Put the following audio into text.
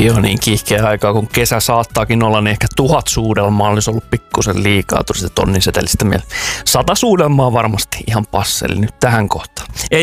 Ei ole niin kiihkeä aikaa, kun kesä saattaakin olla, niin ehkä 1000 suudelmaa olisi ollut pikkusen liikaa tuosta tonnin setelistä mieleen. 100 suudelmaa varmasti ihan passeli nyt tähän kohtaan. Ei